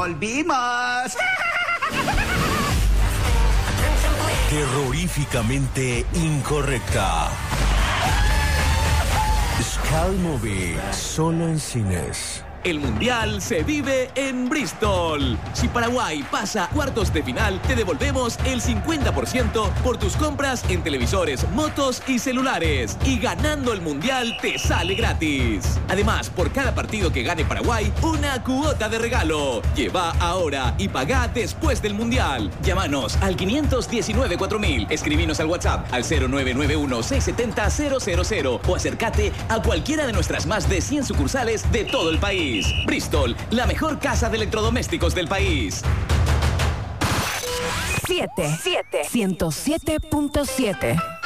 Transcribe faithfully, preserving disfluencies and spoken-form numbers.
volvimos. Terroríficamente incorrecta. Sky Movie, solo en cines. El Mundial se vive en Bristol. Si Paraguay pasa a cuartos de final, te devolvemos el cincuenta por ciento por tus compras en televisores, motos y celulares. Y ganando el Mundial te sale gratis. Además, por cada partido que gane Paraguay, una cuota de regalo. Lleva ahora y paga después del Mundial. Llámanos al quinientos diecinueve cuatro mil. Escribinos al WhatsApp al cero nueve nueve uno seis siete cero cero cero cero o acércate a cualquiera de nuestras más de cien sucursales de todo el país. Bristol, la mejor casa de electrodomésticos del país. siete. ciento siete punto siete.